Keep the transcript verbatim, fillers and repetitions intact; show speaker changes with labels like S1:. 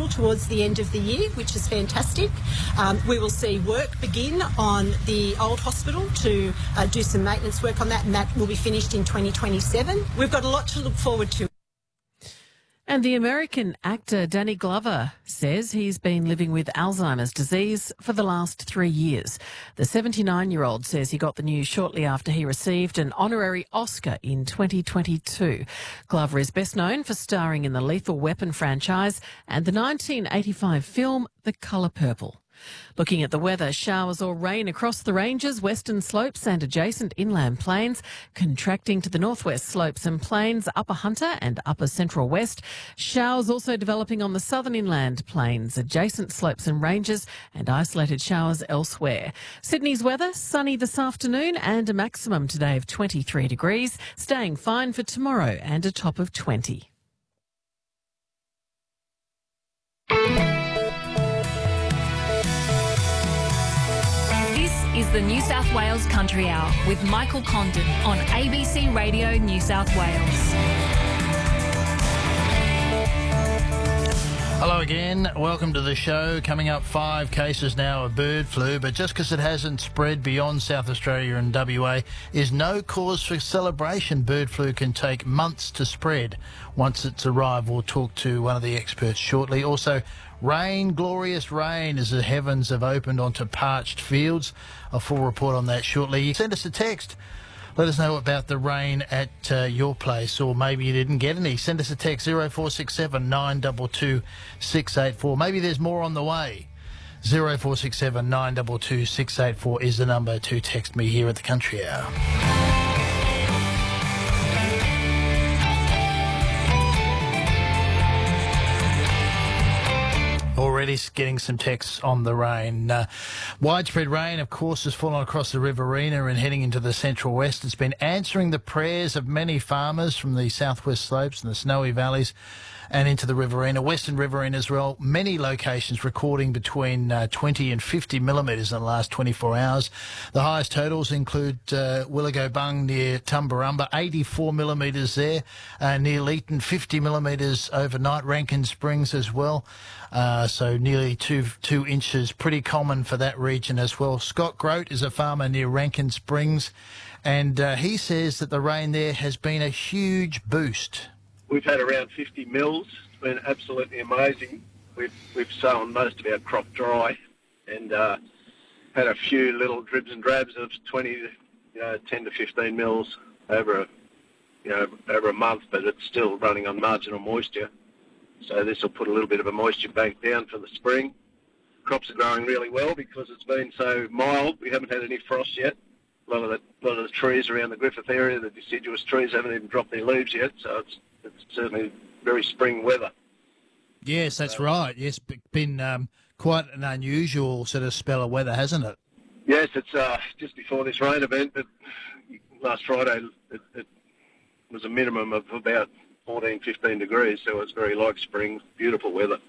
S1: towards the end of the year, which is fantastic. Um, we will see work begin on the old hospital to uh, do some maintenance work on that, and that will be finished in twenty twenty-seven. We've got a lot to look forward to.
S2: And the American actor Danny Glover says he's been living with Alzheimer's disease for the last three years. The seventy-nine-year-old says he got the news shortly after he received an honorary Oscar in twenty twenty-two. Glover is best known for starring in the Lethal Weapon franchise and the nineteen eighty-five film The Colour Purple. Looking at the weather, showers or rain across the ranges, western slopes and adjacent inland plains, contracting to the northwest slopes and plains, upper Hunter and upper central west. Showers also developing on the southern inland plains, adjacent slopes and ranges, and isolated showers elsewhere. Sydney's weather, sunny this afternoon and a maximum today of twenty-three degrees, staying fine for tomorrow and a top of twenty.
S3: Is the New South Wales Country Hour with Michael Condon on A B C Radio New South Wales.
S4: Hello again, welcome to the show. Coming up, five cases now of bird flu, but just because it hasn't spread beyond South Australia and W A is no cause for celebration. Bird flu can take months to spread once it's arrived. We'll talk to one of the experts shortly. Also, rain, glorious rain as the heavens have opened onto parched fields. A full report on that shortly. Send us a text. Let us know about the rain at uh, your place, or maybe you didn't get any. Send us a text, zero four six seven nine two two six eight four. Maybe there's more on the way. zero four six seven nine two two six eight four is the number to text me here at the Country Hour. Already getting some texts on the rain. Uh, widespread rain, of course, has fallen across the Riverina and heading into the central west. It's been answering the prayers of many farmers from the southwest slopes and the snowy valleys and into the Riverina, Western Riverina as well. Many locations recording between uh, twenty and fifty millimetres in the last twenty-four hours. The highest totals include uh, Willagobung near Tumbarumba, eighty-four millimetres there, uh, near Leeton, fifty millimetres overnight, Rankin Springs as well. Uh, so nearly two two inches, pretty common for that region as well. Scott Grote is a farmer near Rankin Springs, and uh, he says that the rain there has been a huge boost.
S5: We've had around fifty mils. It's been absolutely amazing. We've we've sown most of our crop dry, and uh, had a few little dribs and drabs of twenty, you know, ten to fifteen mils over a, you know, over a month, but it's still running on marginal moisture. So this will put a little bit of a moisture bank down for the spring. Crops are growing really well because it's been so mild. We haven't had any frost yet. A lot of the a lot of the trees around the Griffith area, the deciduous trees, haven't even dropped their leaves yet. So it's it's certainly very spring weather.
S4: Yes, that's so, right. Yes, been um, quite an unusual sort of spell of weather, hasn't it?
S5: Yes, it's uh, just before this rain event, but last Friday it, it was a minimum of about fourteen, fifteen degrees, so it's very like spring, beautiful weather.